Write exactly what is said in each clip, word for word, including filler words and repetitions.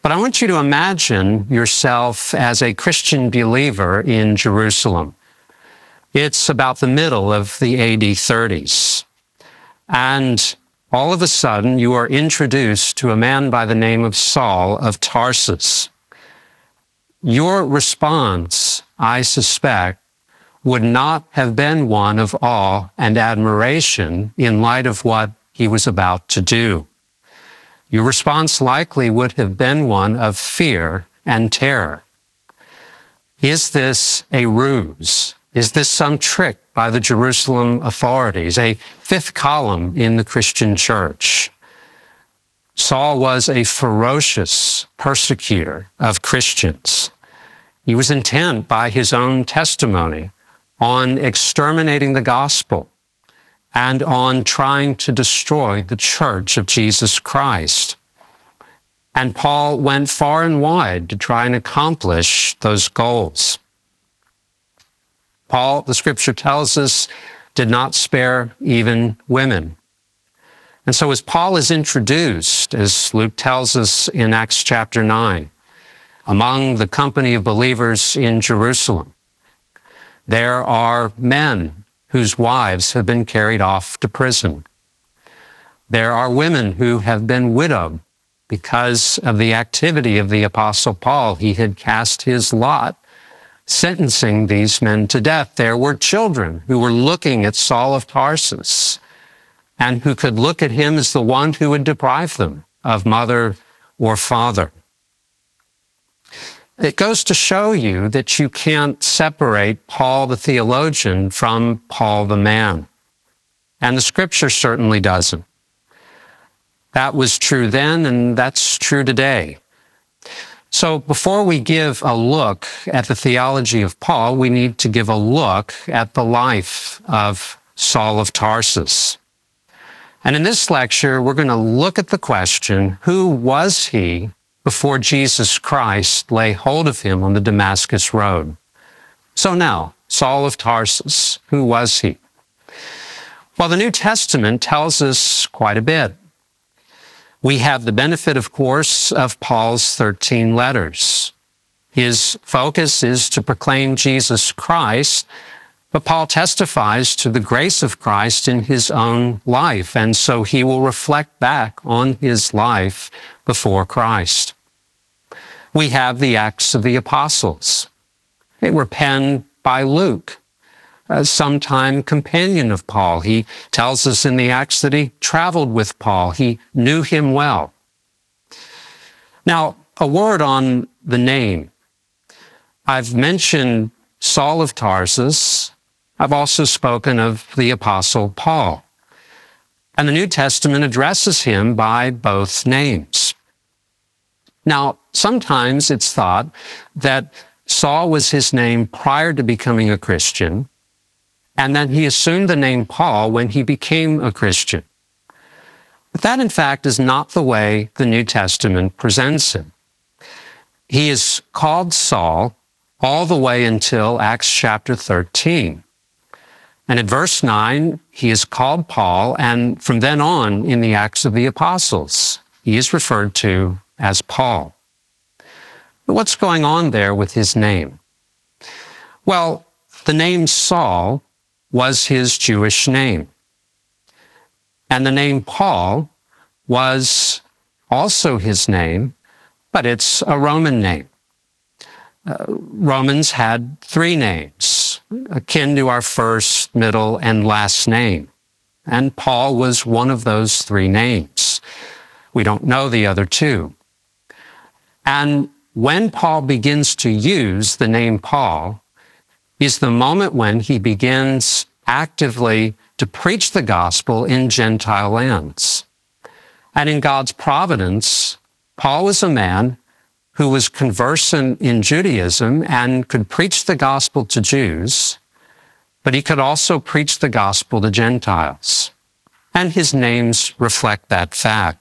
But I want you to imagine yourself as a Christian believer in Jerusalem. It's about the middle of the A D thirties. And all of a sudden, you are introduced to a man by the name of Saul of Tarsus. Your response, I suspect, would not have been one of awe and admiration in light of what he was about to do. Your response likely would have been one of fear and terror. Is this a ruse? Is this some trick by the Jerusalem authorities, a fifth column in the Christian church? Saul was a ferocious persecutor of Christians. He was intent by his own testimony on exterminating the gospel and on trying to destroy the church of Jesus Christ. And Paul went far and wide to try and accomplish those goals. Paul, the scripture tells us, did not spare even women. And so as Paul is introduced, as Luke tells us in Acts chapter nine, among the company of believers in Jerusalem, there are men whose wives have been carried off to prison. There are women who have been widowed because of the activity of the Apostle Paul. He had cast his lot, sentencing these men to death. There were children who were looking at Saul of Tarsus and who could look at him as the one who would deprive them of mother or father. It goes to show you that you can't separate Paul the theologian from Paul the man. And the scripture certainly doesn't. That was true then, and that's true today. So before we give a look at the theology of Paul, we need to give a look at the life of Saul of Tarsus. And in this lecture, we're going to look at the question, who was he before Jesus Christ lay hold of him on the Damascus Road? So now, Saul of Tarsus, who was he? Well, the New Testament tells us quite a bit. We have the benefit, of course, of Paul's thirteen letters. His focus is to proclaim Jesus Christ, but Paul testifies to the grace of Christ in his own life, and so he will reflect back on his life before Christ. We have the Acts of the Apostles. They were penned by Luke, a sometime companion of Paul. He tells us in the Acts that he traveled with Paul. He knew him well. Now, a word on the name. I've mentioned Saul of Tarsus. I've also spoken of the Apostle Paul. And the New Testament addresses him by both names. Now, sometimes it's thought that Saul was his name prior to becoming a Christian, and then he assumed the name Paul when he became a Christian. But that, in fact, is not the way the New Testament presents him. He is called Saul all the way until Acts chapter thirteen. And at verse nine, he is called Paul, and from then on in the Acts of the Apostles, he is referred to as Paul. But what's going on there with his name? Well, the name Saul was his Jewish name. And the name Paul was also his name, but it's a Roman name. Uh, Romans had three names, akin to our first, middle, and last name. And Paul was one of those three names. We don't know the other two. And when Paul begins to use the name Paul is the moment when he begins actively to preach the gospel in Gentile lands. And in God's providence, Paul was a man who was conversant in Judaism and could preach the gospel to Jews, but he could also preach the gospel to Gentiles. And his names reflect that fact.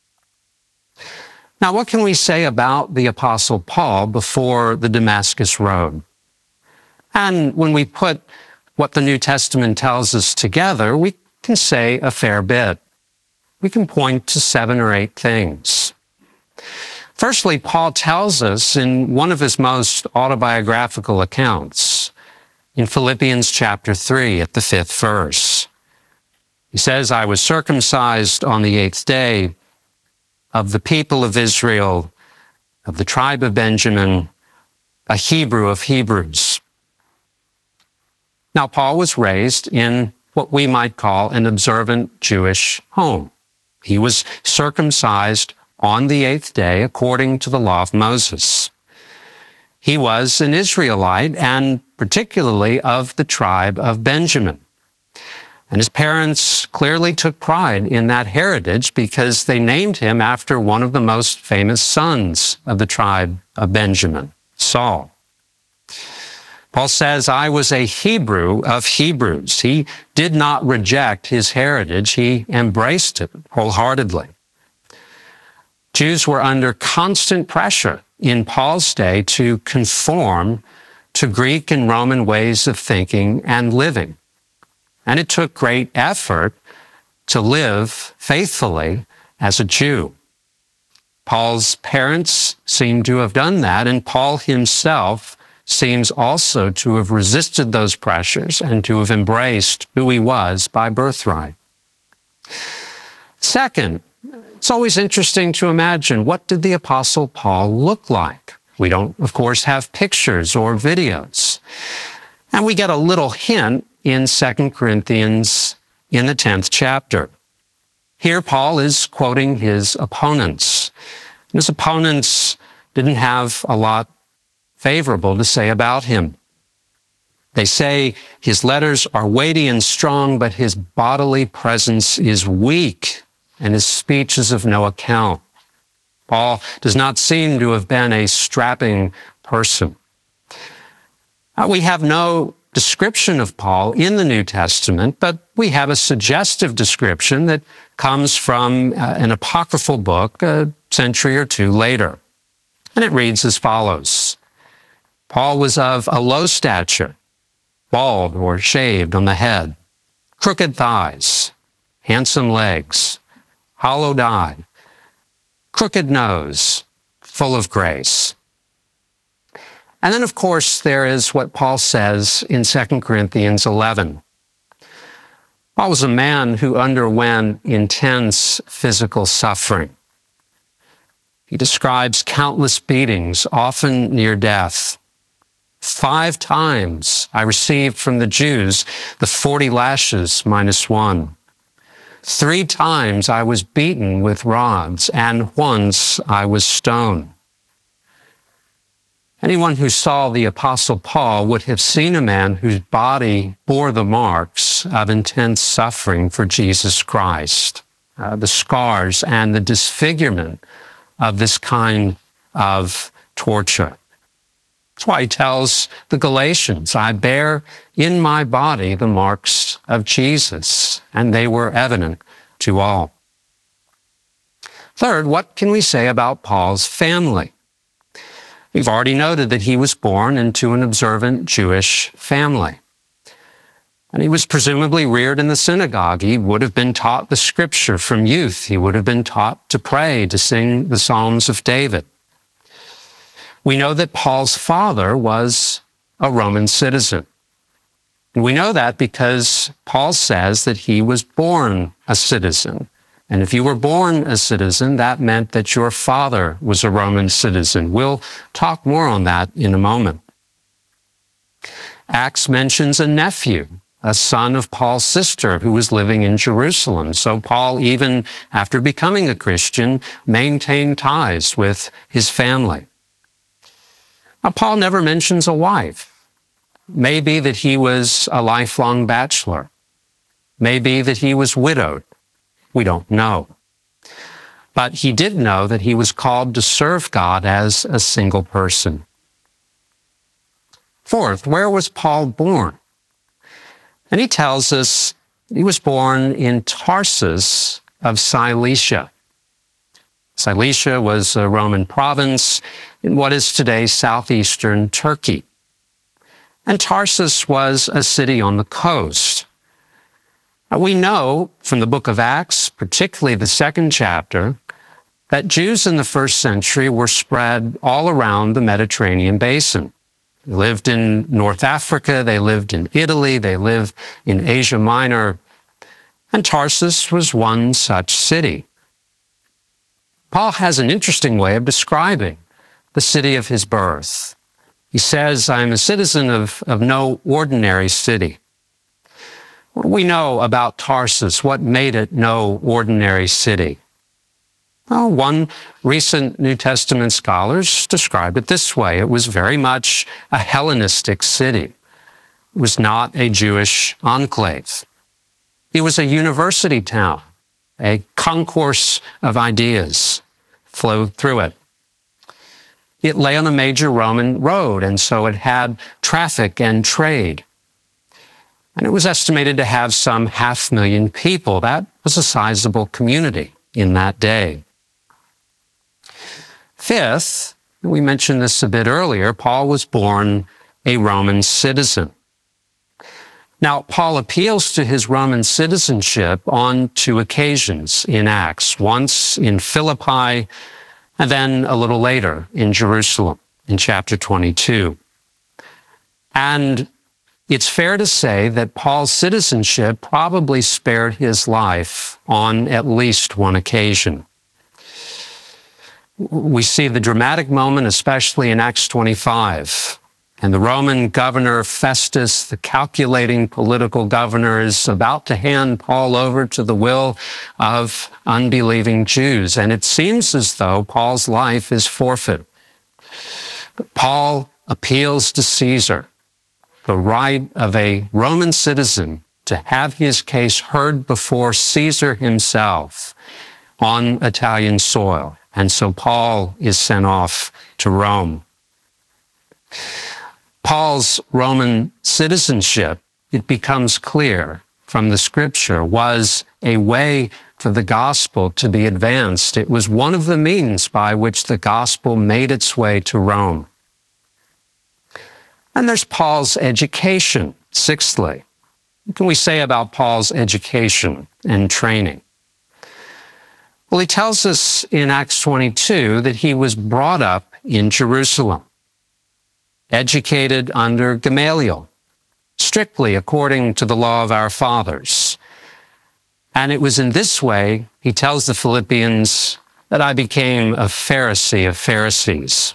Now, what can we say about the Apostle Paul before the Damascus Road? And when we put what the New Testament tells us together, we can say a fair bit. We can point to seven or eight things. Firstly, Paul tells us in one of his most autobiographical accounts, in Philippians chapter three at the fifth verse. He says, I was circumcised on the eighth day of the people of Israel, of the tribe of Benjamin, a Hebrew of Hebrews. Now, Paul was raised in what we might call an observant Jewish home. He was circumcised on the eighth day according to the law of Moses. He was an Israelite and particularly of the tribe of Benjamin. And his parents clearly took pride in that heritage because they named him after one of the most famous sons of the tribe of Benjamin, Saul. Paul says, I was a Hebrew of Hebrews. He did not reject his heritage. He embraced it wholeheartedly. Jews were under constant pressure in Paul's day to conform to Greek and Roman ways of thinking and living. And it took great effort to live faithfully as a Jew. Paul's parents seem to have done that, and Paul himself seems also to have resisted those pressures and to have embraced who he was by birthright. Second, it's always interesting to imagine, what did the Apostle Paul look like? We don't, of course, have pictures or videos. And we get a little hint in Second Corinthians in the tenth chapter. Here, Paul is quoting his opponents. His opponents didn't have a lot favorable to say about him. They say his letters are weighty and strong, but his bodily presence is weak, and his speech is of no account. Paul does not seem to have been a strapping person. Uh, we have no description of Paul in the New Testament, but we have a suggestive description that comes from uh, an apocryphal book a century or two later. And it reads as follows. Paul was of a low stature, bald or shaved on the head, crooked thighs, handsome legs, hollowed eye, crooked nose, full of grace. And then, of course, there is what Paul says in Second Corinthians eleven. Paul was a man who underwent intense physical suffering. He describes countless beatings, often near death. Five times I received from the Jews the forty lashes minus one. Three times I was beaten with rods, and once I was stoned. Anyone who saw the Apostle Paul would have seen a man whose body bore the marks of intense suffering for Jesus Christ, uh, the scars and the disfigurement of this kind of torture. That's why he tells the Galatians, I bear in my body the marks of Jesus, and they were evident to all. Third, what can we say about Paul's family? We've already noted that he was born into an observant Jewish family. And he was presumably reared in the synagogue. He would have been taught the scripture from youth. He would have been taught to pray, to sing the Psalms of David. We know that Paul's father was a Roman citizen. And we know that because Paul says that he was born a citizen. And if you were born a citizen, that meant that your father was a Roman citizen. We'll talk more on that in a moment. Acts mentions a nephew, a son of Paul's sister who was living in Jerusalem. So Paul, even after becoming a Christian, maintained ties with his family. Now, Paul never mentions a wife. Maybe that he was a lifelong bachelor. Maybe that he was widowed. We don't know. But he did know that he was called to serve God as a single person. Fourth, where was Paul born? And he tells us he was born in Tarsus of Cilicia. Cilicia was a Roman province in what is today southeastern Turkey. And Tarsus was a city on the coast. Now, we know from the book of Acts, particularly the second chapter, that Jews in the first century were spread all around the Mediterranean basin. They lived in North Africa, they lived in Italy, they lived in Asia Minor, and Tarsus was one such city. Paul has an interesting way of describing the city of his birth. He says, I am a citizen of, of no ordinary city. What do we know about Tarsus? What made it no ordinary city? Well, one recent New Testament scholars described it this way. It was very much a Hellenistic city. It was not a Jewish enclave. It was a university town. A concourse of ideas flowed through it. It lay on a major Roman road, and so it had traffic and trade. And it was estimated to have some half million people. That was a sizable community in that day. Fifth, we mentioned this a bit earlier, Paul was born a Roman citizen. Now, Paul appeals to his Roman citizenship on two occasions in Acts, once in Philippi, and then a little later in Jerusalem in chapter twenty-two. And it's fair to say that Paul's citizenship probably spared his life on at least one occasion. We see the dramatic moment, especially in Acts twenty-five. And the Roman governor Festus, the calculating political governor, is about to hand Paul over to the will of unbelieving Jews. And it seems as though Paul's life is forfeit. But Paul appeals to Caesar, the right of a Roman citizen to have his case heard before Caesar himself on Italian soil. And so Paul is sent off to Rome. Paul's Roman citizenship, it becomes clear from the scripture, was a way for the gospel to be advanced. It was one of the means by which the gospel made its way to Rome. And there's Paul's education, sixthly. What can we say about Paul's education and training? Well, he tells us in Acts twenty-two that he was brought up in Jerusalem, educated under Gamaliel, strictly according to the law of our fathers. And it was in this way, he tells the Philippians, that I became a Pharisee of Pharisees.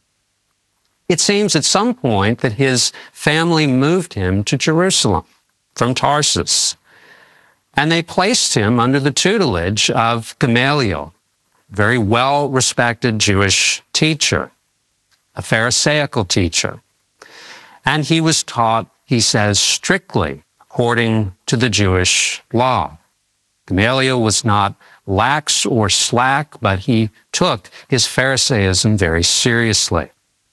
It seems at some point that his family moved him to Jerusalem from Tarsus, and they placed him under the tutelage of Gamaliel, a very well-respected Jewish teacher, a Pharisaical teacher. And he was taught, he says, strictly according to the Jewish law. Gamaliel was not lax or slack, but he took his Pharisaism very seriously.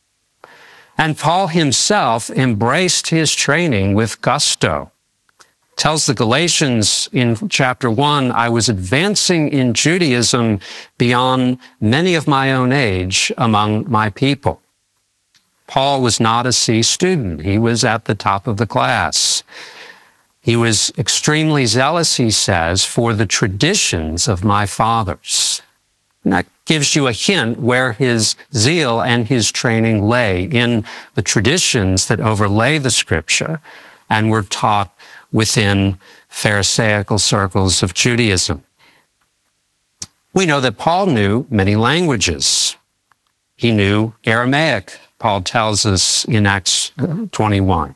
And Paul himself embraced his training with gusto. Tells the Galatians in chapter one, I was advancing in Judaism beyond many of my own age among my people. Paul was not a C student. He was at the top of the class. He was extremely zealous, he says, for the traditions of my fathers. And that gives you a hint where his zeal and his training lay, in the traditions that overlay the scripture and were taught within Pharisaical circles of Judaism. We know that Paul knew many languages. He knew Aramaic, Paul tells us in Acts twenty-one.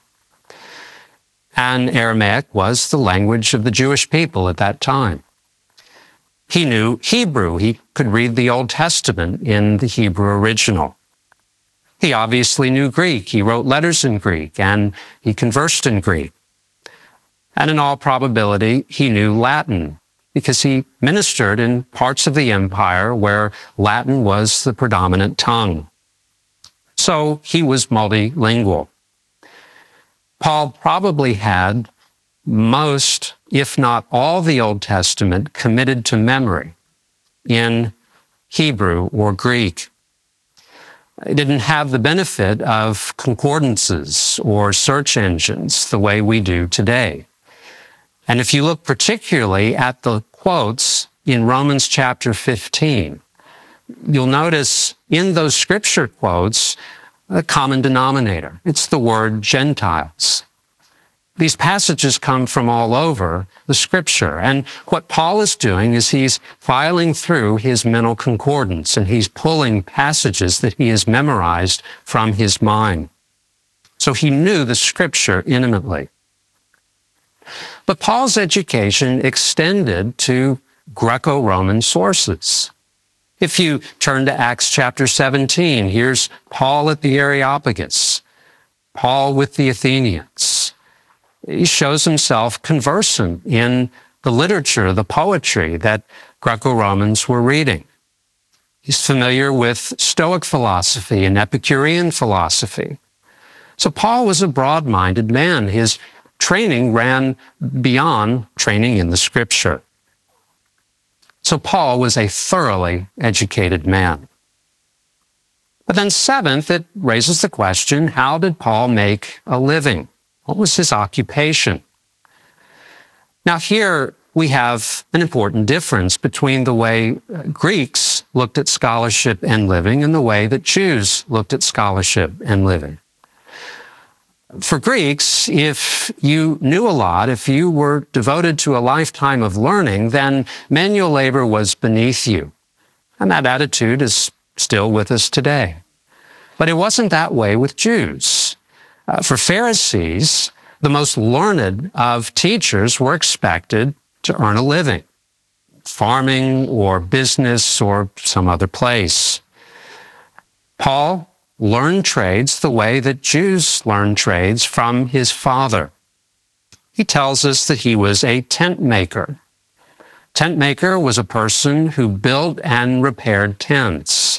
And Aramaic was the language of the Jewish people at that time. He knew Hebrew. He could read the Old Testament in the Hebrew original. He obviously knew Greek. He wrote letters in Greek, and he conversed in Greek. And in all probability, he knew Latin, because he ministered in parts of the empire where Latin was the predominant tongue. So he was multilingual. Paul probably had most, if not all, the Old Testament committed to memory in Hebrew or Greek. He didn't have the benefit of concordances or search engines the way we do today. And if you look particularly at the quotes in Romans chapter fifteen, you'll notice in those scripture quotes a common denominator. It's the word Gentiles. These passages come from all over the scripture. And what Paul is doing is he's filing through his mental concordance and he's pulling passages that he has memorized from his mind. So he knew the scripture intimately. But Paul's education extended to Greco-Roman sources. If you turn to Acts chapter seventeen, here's Paul at the Areopagus, Paul with the Athenians. He shows himself conversant in the literature, the poetry that Greco-Romans were reading. He's familiar with Stoic philosophy and Epicurean philosophy. So Paul was a broad-minded man. His training ran beyond training in the scripture. So Paul was a thoroughly educated man. But then seventh, it raises the question, how did Paul make a living? What was his occupation? Now here we have an important difference between the way Greeks looked at scholarship and living and the way that Jews looked at scholarship and living. For Greeks, if you knew a lot, if you were devoted to a lifetime of learning, then manual labor was beneath you. And that attitude is still with us today. But it wasn't that way with Jews. Uh, for Pharisees, the most learned of teachers were expected to earn a living, farming or business or some other place. Paul learned trades the way that Jews learned trades from his father. He tells us that he was a tent maker. Tent maker was a person who built and repaired tents.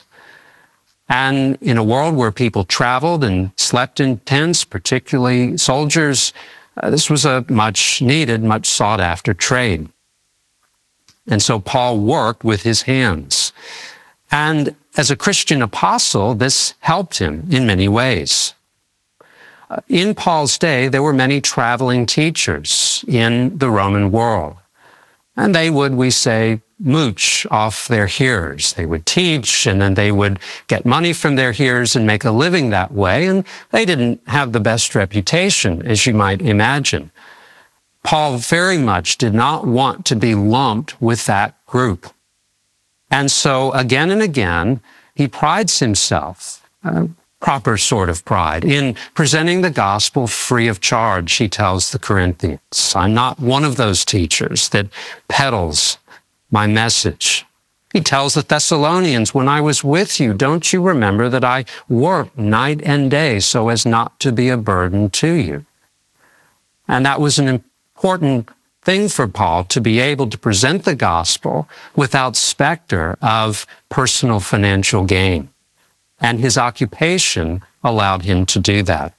And in a world where people traveled and slept in tents, particularly soldiers, uh, this was a much needed, much sought after trade. And so Paul worked with his hands. And as a Christian apostle, this helped him in many ways. Uh, in Paul's day, there were many traveling teachers in the Roman world. And they would, we say, mooch off their hearers. They would teach, and then they would get money from their hearers and make a living that way. And they didn't have the best reputation, as you might imagine. Paul very much did not want to be lumped with that group. And so again and again, he prides himself, a proper sort of pride, in presenting the gospel free of charge, he tells the Corinthians. I'm not one of those teachers that peddles my message. He tells the Thessalonians, when I was with you, don't you remember that I worked night and day so as not to be a burden to you? And that was an important thing for Paul, to be able to present the gospel without specter of personal financial gain. And his occupation allowed him to do that.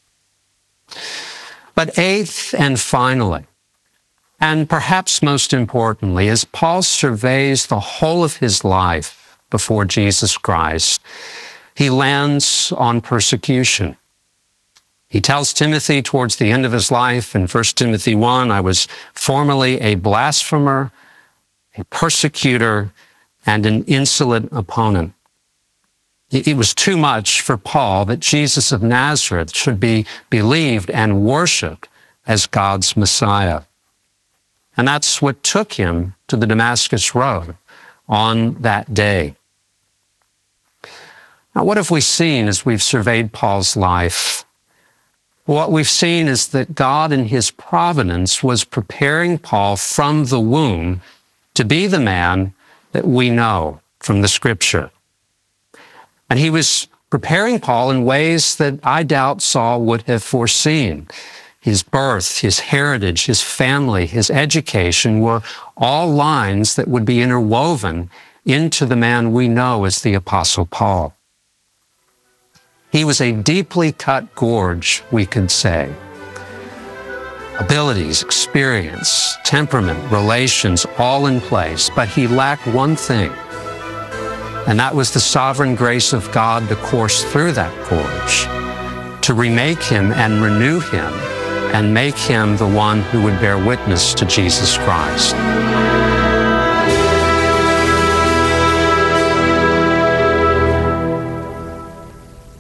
But eighth and finally, and perhaps most importantly, as Paul surveys the whole of his life before Jesus Christ, he lands on persecution. He tells Timothy towards the end of his life in First Timothy one, I was formerly a blasphemer, a persecutor, and an insolent opponent. It was too much for Paul that Jesus of Nazareth should be believed and worshiped as God's Messiah. And that's what took him to the Damascus Road on that day. Now, what have we seen as we've surveyed Paul's life? What we've seen is that God in his providence was preparing Paul from the womb to be the man that we know from the scripture. And he was preparing Paul in ways that I doubt Saul would have foreseen. His birth, his heritage, his family, his education were all lines that would be interwoven into the man we know as the Apostle Paul. He was a deeply cut gorge, we could say. Abilities, experience, temperament, relations, all in place, but he lacked one thing, and that was the sovereign grace of God to course through that gorge, to remake him and renew him, and make him the one who would bear witness to Jesus Christ.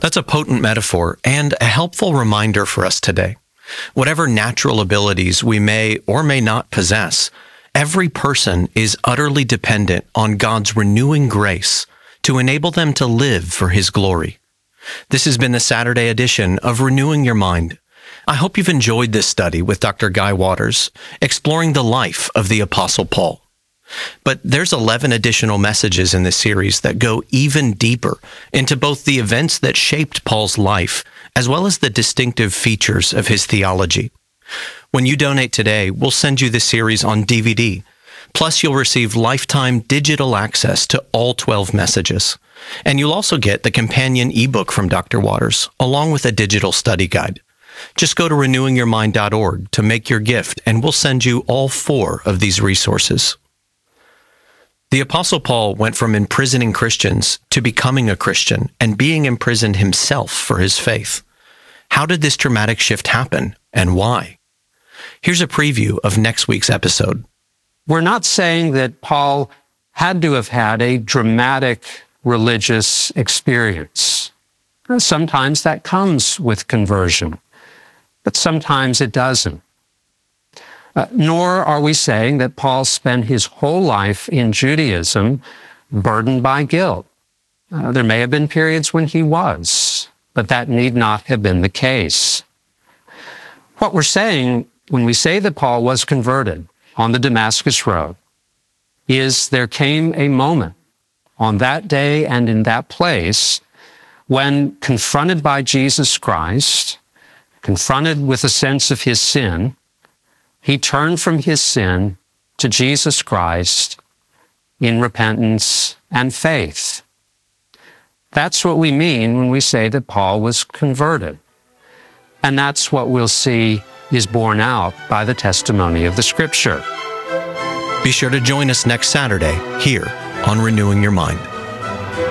That's a potent metaphor and a helpful reminder for us today. Whatever natural abilities we may or may not possess, every person is utterly dependent on God's renewing grace to enable them to live for His glory. This has been the Saturday edition of Renewing Your Mind. I hope you've enjoyed this study with Doctor Guy Waters, exploring the life of the Apostle Paul. But there's eleven additional messages in this series that go even deeper into both the events that shaped Paul's life, as well as the distinctive features of his theology. When you donate today, we'll send you this series on D V D. Plus, you'll receive lifetime digital access to all twelve messages. And you'll also get the companion ebook from Doctor Waters, along with a digital study guide. Just go to renewing your mind dot org to make your gift, and we'll send you all four of these resources. The Apostle Paul went from imprisoning Christians to becoming a Christian and being imprisoned himself for his faith. How did this dramatic shift happen, and why? Here's a preview of next week's episode. We're not saying that Paul had to have had a dramatic religious experience. Sometimes that comes with conversion, but sometimes it doesn't. Uh, nor are we saying that Paul spent his whole life in Judaism burdened by guilt. Uh, there may have been periods when he was, but that need not have been the case. What we're saying when we say that Paul was converted on the Damascus Road is there came a moment on that day and in that place when, confronted by Jesus Christ, confronted with a sense of his sin, he turned from his sin to Jesus Christ in repentance and faith. That's what we mean when we say that Paul was converted. And that's what we'll see is borne out by the testimony of the Scripture. Be sure to join us next Saturday here on Renewing Your Mind.